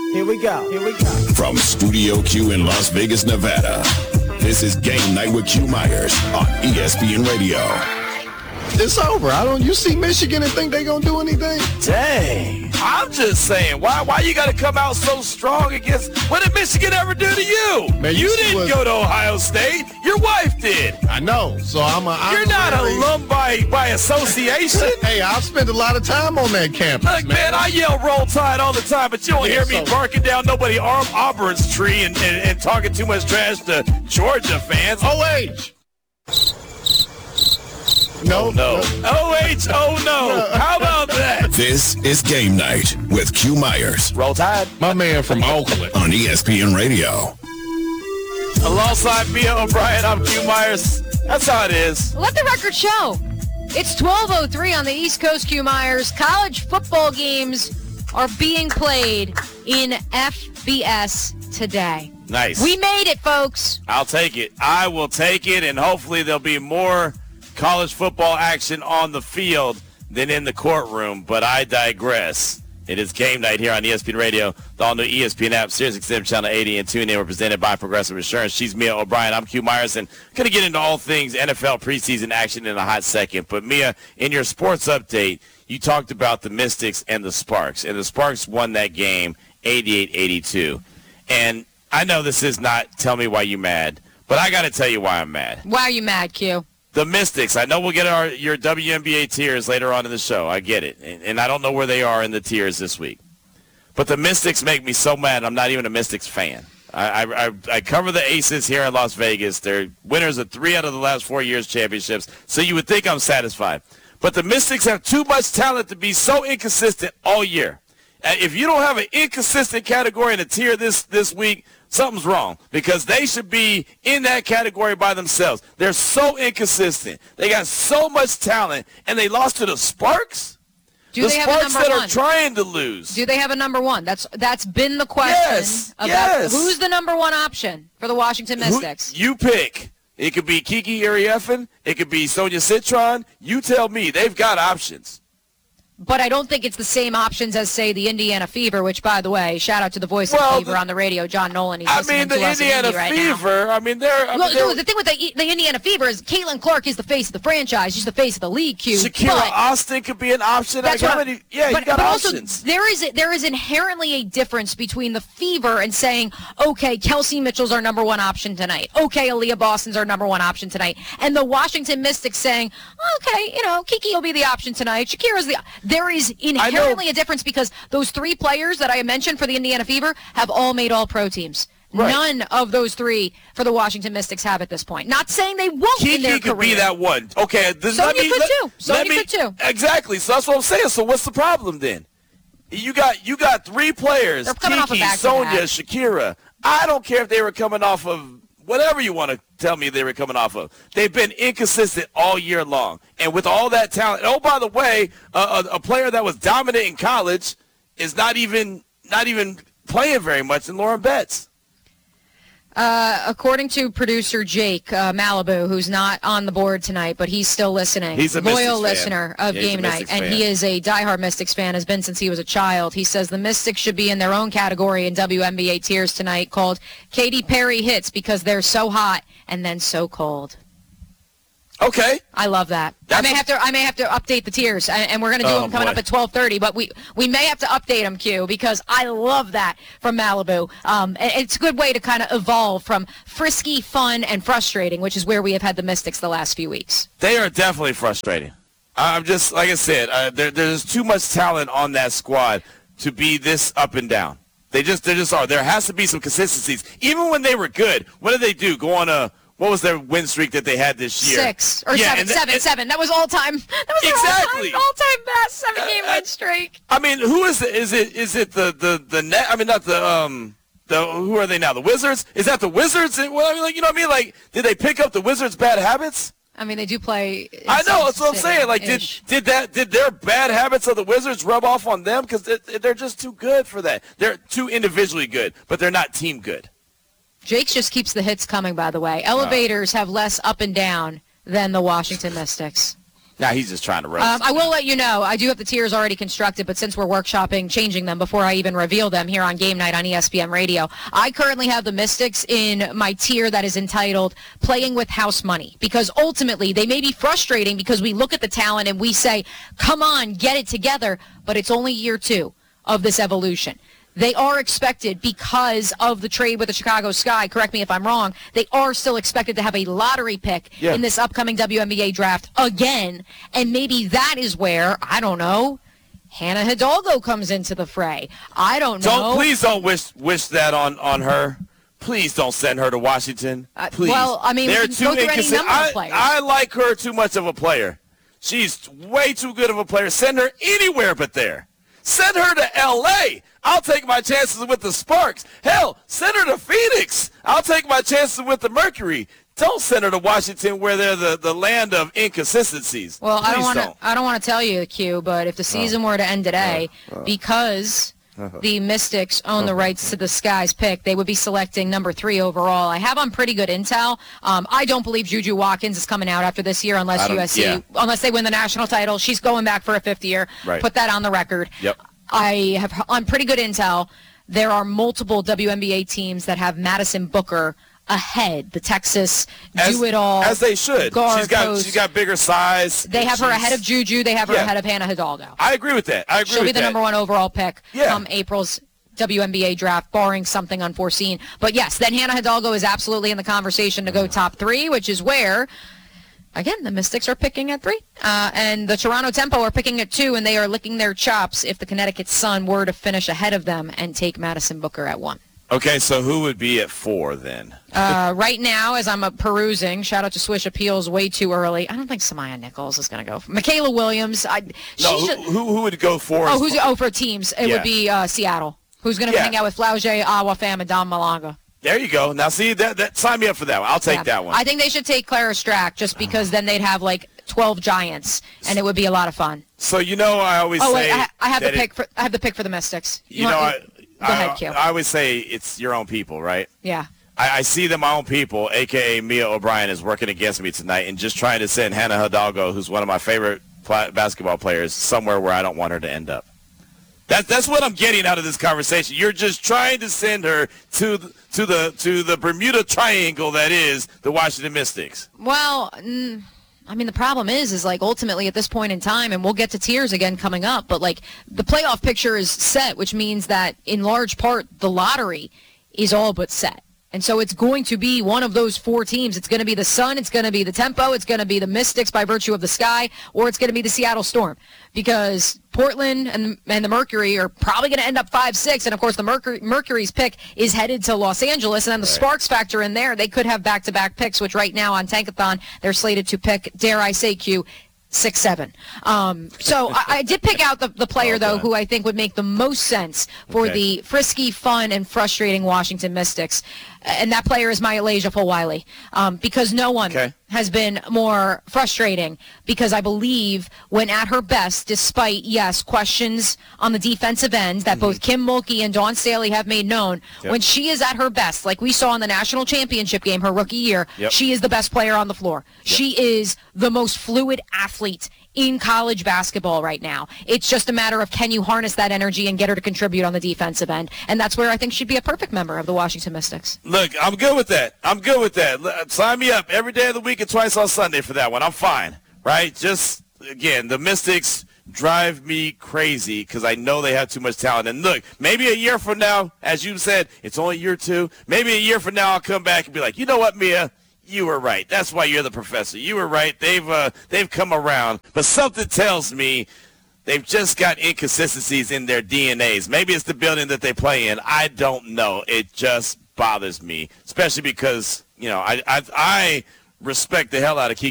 Here we go. From Studio Q in Las Vegas, Nevada, this is Game Night with Q Myers on ESPN Radio. It's over. You see Michigan and think they gonna do anything? Dang. I'm just saying, why you got to come out so strong against, what did Michigan ever do to you? Man, you didn't go to Ohio State. Your wife did. I know. So You're not an alum by association. Hey, I've spent a lot of time on that campus. Look, man, I yell Roll Tide all the time, but you don't hear me barking down Auburn's tree and talking too much trash to Georgia fans. OH. No. OH, oh no. How about that? This is Game Night with Q Myers. Roll Tide. My man from Oakland. On ESPN Radio. Alongside Mia O'Brien, I'm Q Myers. That's how it is. Let the record show. It's 12:03 on the East Coast, Q Myers. College football games are being played in FBS today. Nice. We made it, folks. I'll take it. I will take it, and hopefully there'll be more college football action on the field than in the courtroom, but I digress. It is Game Night here on ESPN Radio, the all-new ESPN app, SiriusXM Channel 80, and TuneIn. We're presented by Progressive Insurance. She's Mia O'Brien. I'm Q Myers, and going to get into all things NFL preseason action in a hot second. But, Mia, in your sports update, you talked about the Mystics and the Sparks, and the Sparks won that game 88-82. And I know this is not tell me why you mad, but I got to tell you why I'm mad. Why are you mad, Q? The Mystics, I know we'll get your WNBA tiers later on in the show. I get it. And I don't know where they are in the tiers this week. But the Mystics make me so mad I'm not even a Mystics fan. I cover the Aces here in Las Vegas. They're winners of 3 out of the last 4 years championships, so you would think I'm satisfied. But the Mystics have too much talent to be so inconsistent all year. If you don't have an inconsistent category in a tier this week, something's wrong, because they should be in that category by themselves. They're so inconsistent. They got so much talent, and they lost to the Sparks? Do they have a number Sparks that one? are trying to lose. Do they have a number one? That's been the question. Yes. Who's the number one option for the Washington Mystics? You pick. It could be Kiki Iriefin. It could be Sonia Citron. You tell me. They've got options. But I don't think it's the same options as, say, the Indiana Fever, which, by the way, shout out to the voice of Fever on the radio, John Nolan. He's listening to us in Indy right now. The thing with the Indiana Fever is Caitlin Clark is the face of the franchise. She's the face of the league, Q. Shakira Austin could be an option. That's you got options. Also, there is inherently a difference between the Fever and saying, okay, Kelsey Mitchell's our number one option tonight. Okay, Aaliyah Boston's our number one option tonight. And the Washington Mystics saying, okay, Kiki will be the option tonight. Shakira's the... There is inherently a difference because those 3 players that I mentioned for the Indiana Fever have all made all-pro teams. Right. None of those 3 for the Washington Mystics have at this point. Not saying they won't in their career. Kiki could be that one. Okay. Sonya could too. Exactly. So that's what I'm saying. So what's the problem then? You got 3 players, Kiki, Sonya, Shakira. I don't care if they were coming off of whatever you want to tell me they were coming off of. They've been inconsistent all year long. And with all that talent, oh, by the way, a player that was dominant in college is not even playing very much in Lauren Betts. According to producer Jake Malibu, who's not on the board tonight, but he's still listening. He's a loyal Mystics listener fan. of Game Night, and he is a diehard Mystics fan, has been since he was a child. He says the Mystics should be in their own category in WNBA tiers tonight called Katy Perry hits because they're so hot and then so cold. Okay. I love that. I may have to update the tiers, and we're going to do them coming up at 12:30. But we may have to update them, Q, because I love that from Malibu. It's a good way to kind of evolve from frisky, fun, and frustrating, which is where we have had the Mystics the last few weeks. They are definitely frustrating. I'm just like I said. There's too much talent on that squad to be this up and down. They just are. There has to be some consistencies. Even when they were good, what did they do? Go on a what was their win streak that they had this year? 6 or 7. That was all time. That was all-time best 7-game win streak. I mean, who is it? Is it the net? I mean, not the who are they now? The Wizards? Is that the Wizards? Well, I mean, like, you know what I mean? Like, did they pick up the Wizards' bad habits? I mean, they do play. I know. That's what I'm saying. Like, did their bad habits of the Wizards rub off on them? Because they're just too good for that. They're too individually good, but they're not team good. Jake just keeps the hits coming, by the way. Elevators have less up and down than the Washington Mystics. Nah, he's just trying to roast. I will let you know, I do have the tiers already constructed, but since we're workshopping changing them before I even reveal them here on Game Night on ESPN Radio, I currently have the Mystics in my tier that is entitled Playing with House Money, because ultimately they may be frustrating because we look at the talent and we say, come on, get it together, but it's only year 2 of this evolution. They are expected, because of the trade with the Chicago Sky, correct me if I'm wrong, they are still expected to have a lottery pick in this upcoming WNBA draft again. And maybe that is where, I don't know, Hannah Hidalgo comes into the fray. I don't know. Please don't wish that on her. Please don't send her to Washington. Please. Well, I mean, we can go through any number of players. I like her too much of a player. She's way too good of a player. Send her anywhere but there. Send her to L.A. I'll take my chances with the Sparks. Hell, send her to Phoenix. I'll take my chances with the Mercury. Don't send her to Washington where they're the land of inconsistencies. Well, I don't want to tell you, Q, but if the season were to end today, because the Mystics own the rights to the Sky's pick, they would be selecting number 3 overall. I have on pretty good intel. I don't believe Juju Watkins is coming out after this year unless unless they win the national title. She's going back for a 5th year. Right. Put that on the record. Yep. I have on pretty good intel. There are multiple WNBA teams that have Madison Booker ahead. The Texas do-it-all. As they should. She's got bigger size. They have her ahead of Juju. They have her ahead of Hannah Hidalgo. I agree with that. She'll be the number 1 overall pick come April's WNBA draft, barring something unforeseen. But yes, then Hannah Hidalgo is absolutely in the conversation to go top 3, which is where, again, the Mystics are picking at 3. And the Toronto Tempo are picking at 2, and they are licking their chops if the Connecticut Sun were to finish ahead of them and take Madison Booker at 1. Okay, so who would be at 4 then? Right now, as I'm perusing, shout out to Swish Appeals, way too early. I don't think Samaya Nichols is going to go. Michaela Williams. Who would go 4? For teams? It would be Seattle. Who's going to hang out with Flaugier, Awa Pham, and Dom Malanga. There you go. Now, see, that sign me up for that one. I'll take that one. I think they should take Clara Strack just because then they'd have like 12 Giants, and it would be a lot of fun. So, I always say. Oh, wait, I have the pick for the Mystics. Go ahead, Q. I always say it's your own people, right? Yeah. I see that my own people, a.k.a. Mia O'Brien, is working against me tonight and just trying to send Hannah Hidalgo, who's one of my favorite basketball players, somewhere where I don't want her to end up. That's what I'm getting out of this conversation. You're just trying to send her to the Bermuda Triangle that is the Washington Mystics. Well, I mean, the problem is like ultimately at this point in time, and we'll get to tiers again coming up, but like the playoff picture is set, which means that in large part the lottery is all but set. And so it's going to be one of those 4 teams. It's going to be the Sun, it's going to be the Tempo, it's going to be the Mystics by virtue of the Sky, or it's going to be the Seattle Storm. Because Portland and the Mercury are probably going to end up 5-6, and of course the Mercury's pick is headed to Los Angeles, and then the Sparks factor in there. They could have back-to-back picks, which right now on Tankathon they're slated to pick, dare I say, Q, 6-7. So I did pick out the player, though, who I think would make the most sense for the frisky, fun, and frustrating Washington Mystics. And that player is Myalasia Fulwiley, because no one has been more frustrating, because I believe when at her best, despite, questions on the defensive end that both Kim Mulkey and Dawn Staley have made known, when she is at her best, like we saw in the national championship game her rookie year, she is the best player on the floor. She is the most fluid athlete in college basketball right now. It's just a matter of can you harness that energy and get her to contribute on the defensive end. And that's where I think she'd be a perfect member of the Washington Mystics. Look, I'm good with that. Sign me up every day of the week and twice on Sunday for that one. I'm fine, right? Just, again, the Mystics drive me crazy because I know they have too much talent. And look, maybe a year from now, as you said, it's only year 2. Maybe a year from now I'll come back and be like, you know what, Mia? You were right. That's why you're the professor. You were right. They've come around. But something tells me they've just got inconsistencies in their DNAs. Maybe it's the building that they play in. I don't know. It just bothers me, especially because, I respect the hell out of Kiki